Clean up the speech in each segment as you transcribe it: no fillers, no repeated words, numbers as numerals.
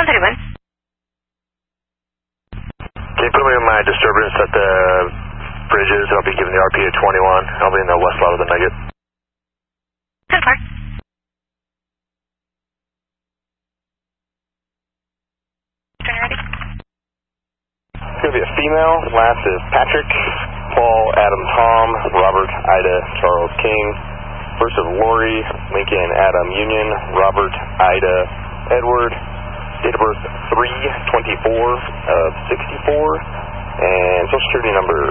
131. Can you put me in my disturbance at the bridges? I'll be giving the RP at 21. I'll be in the west lot of the Nugget. 10-4. Ready? It's going to be a female. Last is Patrick, Paul, Adam, Tom, Robert, Ida, Charles, King. First is Lori, Lincoln, Adam, Union, Robert, Ida, Edward. Date of birth 3/24 of 64. And Social Security number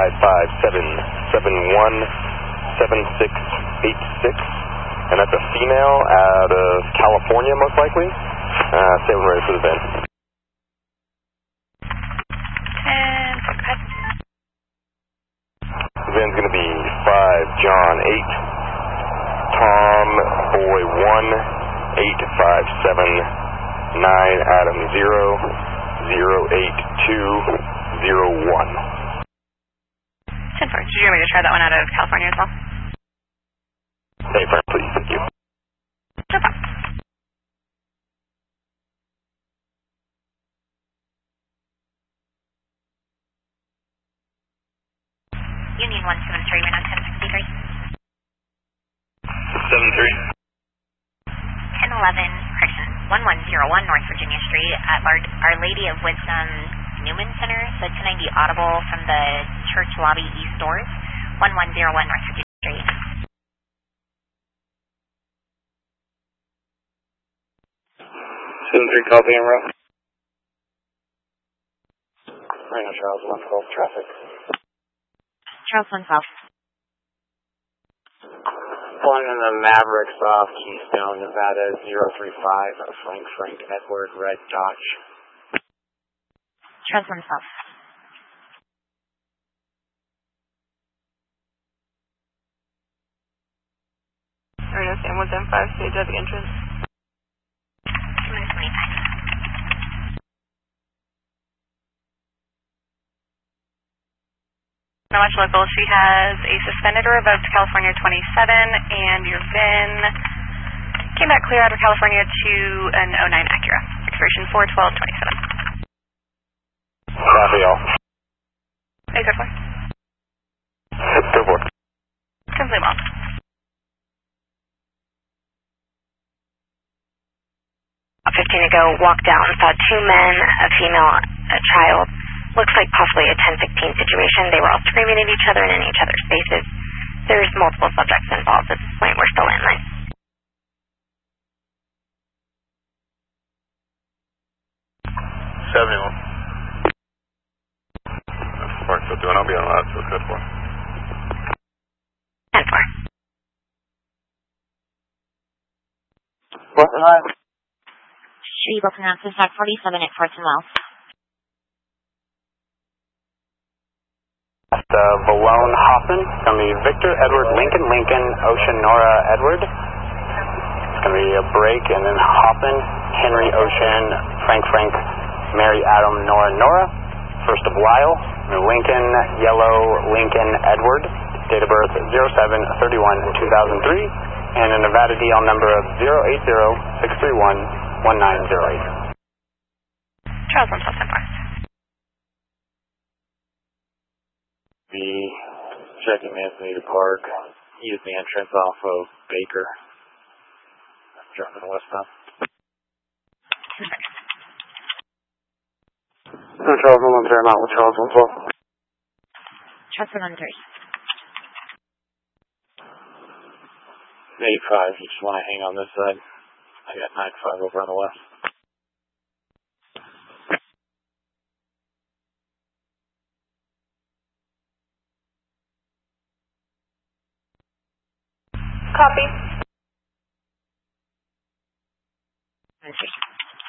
557717686. And that's a female out of California, most likely. Say we're ready for the VIN. And go ahead. The VIN's going to be 5 John 8 Tom Boy 1 857 9 Adam 0 082 01. 10-4. Did you want me to try that one out of California as well? Hey, friend, please. Thank you. No problem. Union 173, we're on 1063. 73. 1011, correction, 1101 North Virginia Street at Our Lady of Wisdom Newman Center, so 1090 Audible from the Church Lobby East Doors, 1101 North Virginia Street. Copy and route. Right now, Charles 112 traffic. Charles 112. Pulling in the Mavericks off Keystone, Nevada 035, Frank, Edward, Red Dodge. Charles 112. Alright, Sam with M5, stage at the entrance. 25. Not much local. She has a suspended or revoked California 27, and your VIN came back clear out of California to an 09 Acura. Expiration 4/12/27. Copy all. Hey, go for it. Go for it. Simply well. About 15 ago, walked down, saw two men, a female, a child. Looks like possibly a 10-16 situation. They were all screaming at each other and in each other's faces. There's multiple subjects involved at this point. We're still in line. 71. Mark, still doing. I'll be on loud, so it's good for. 10-4. What line? She will pronounce this at 47 at Forts and Wells. Valone Hoffman. It's going to be Victor, Edward, Lincoln, Ocean, Nora, Edward. It's going to be a break, and then Hoffman, Henry, Ocean, Frank, Mary, Adam, Nora. First of Lyle, Lincoln, Yellow, Lincoln, Edward. Date of birth 07/31/2003, and a Nevada DL number of 080-631-1908. Charles 112, 10-4. Be checking Anthony Park. Use the entrance off of Baker. Dropping westbound. Charles 113, I'm out with Charles 112. Charles 113. 85, you just want to hang on this side. I got 95 over on the west. Copy.